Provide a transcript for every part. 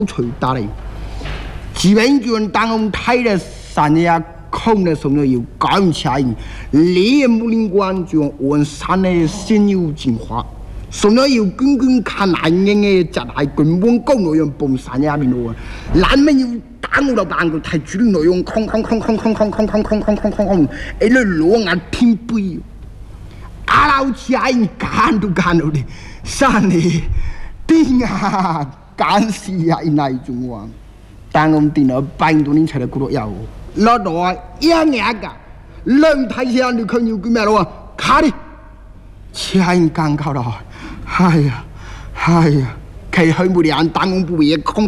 吹打嘞，基本就当我们台的山呀空的什么有高起来，烈木林关就问山的鲜有进化，什么有滚滚看来眼的在来根本公路用崩山呀面路，南面有打我到半个太距离内容空，一路落眼天背，阿老起来干都干了的，山的顶啊！干死呀！那种话，但我们定了半多年才来过了药，老多一年个，人太乡你看有几面了？卡的，钱干搞了，哎呀，开很不良，当我们不也空，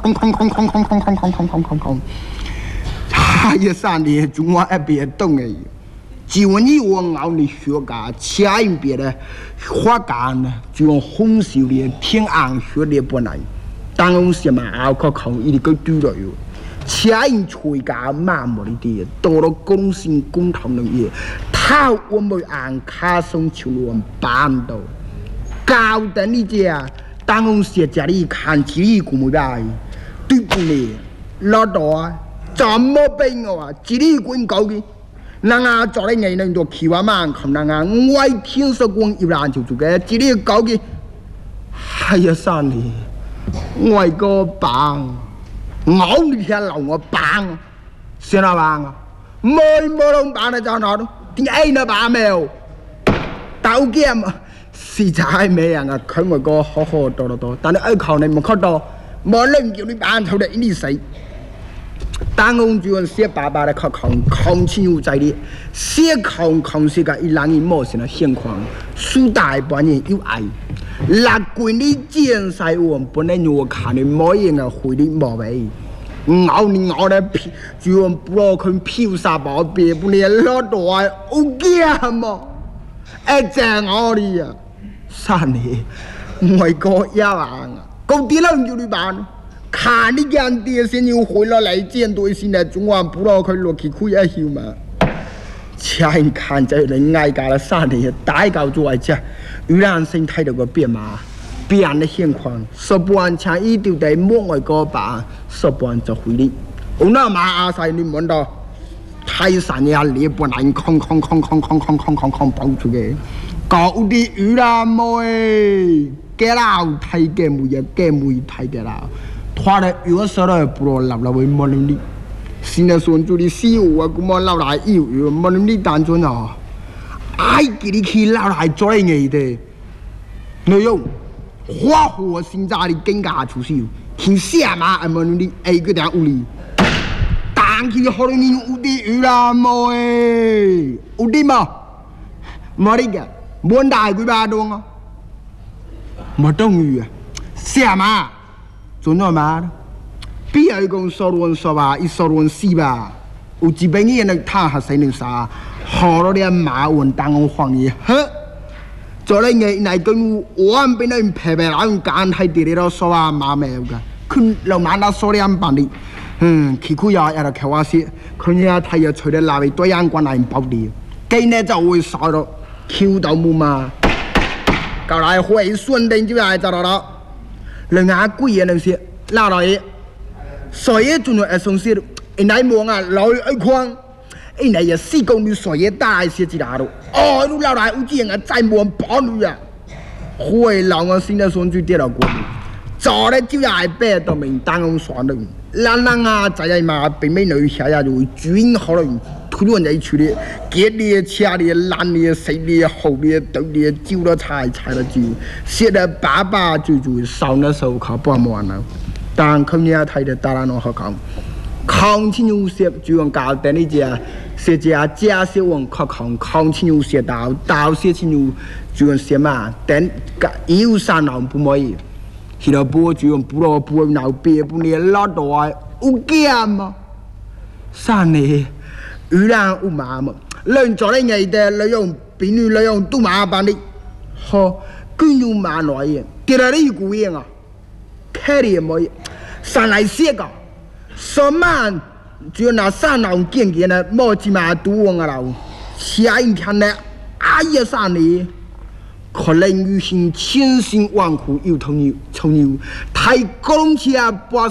哎呀，山里中华也别懂哎。只问你我熬的学家，钱别的花干呢，就用红袖的天安学的不来。当我什么熬可靠一个丢了哟，钱吹家满目的地，到了公信公堂的嘢，他我们按卡松求我办到，搞得你家当我写家里看起来古没来，对不对？老多怎么办我啊？自己滚高的。那啊，做了年人做企划嘛，看那啊，我天说光一篮就做嘅，自己搞嘅，哎呀，山里，我个棒，我你天老我棒，谁那棒啊？没弄棒的在哪都，点爱那棒没有？刀剑嘛，实在没人啊，看我个好好多，但你爱靠你没看到，没人叫你棒头的你死。当我就用写爸爸的抗亲友在的，写抗世界一两年模型的现况，数大半年有爱，那归你见晒我不能我看你模样啊，回你毛为，熬的皮就用不落看皮沙包别不连老多啊，我干嘛？哎，这我的呀，啥呢？外国也玩啊，搞点人就你办。看你讲的先又回了来见对现在中华不老可以落去亏一笑嘛？钱看在人爱家的山里，大搞做爱家，有人生态度个变嘛，变的现况，说不完钱一丢在莫外个办，说不完就回你。我那马阿塞你问到，泰山呀，你不难空跑出去，搞的有人没？给老太给没也给没太给了。他的有时候不罗老为莫能力，现在说做的西湖啊，古莫老来有莫能力单纯啊，爱给你去老来做嘢的，内容花火现在的更加出息，听什么莫能力哎个点屋里，但去好多年有的有啦冇诶，有的嘛，冇的个，冇大几把东啊，冇东鱼啊，什么？做那嘛？比如讲说吧，一4吧，有几百年的他还是那啥，好了点马文当我黄爷，呵，做了那跟我们边人陪陪那干太地里头说话马没有个，看老马那说两板的，去苦呀，要开玩笑，看人家他要吹的那位对阳光来包的，给呢就会烧了，Q 到木嘛，搞来会顺的就来找到了。人家贵人那些老老爷，所以就那送些，那忙啊老一筐，那也4公里所以大些几大路，哦，路老来有几人再忙跑路啊，会老我现在说就跌到过路，早来就要白到明当我算了，人啊在嘛并没留下呀就转好了。突然在处理，给的、吃的、烂的、碎的、好的、豆的、酒了菜了酒，现在爸爸就烧那时候靠不完了。但看人家睇的当然好看，抗亲有些就用搞的那家，些家些往抗亲有些到些亲有就用些嘛，但有山浪不满意，现在不就用不闹别不连老多有干嘛？山呢？有人有麻嘛，人做的嘢的，利用便利利用都麻烦的，好，更有麻来嘅，跌来你股嘢啊，开的冇嘢，上来写个，什么就拿山浪见见呢，冇起码都往啊老，下一天呢，哎呀山里， 可能女性千辛万苦又从牛，太公家把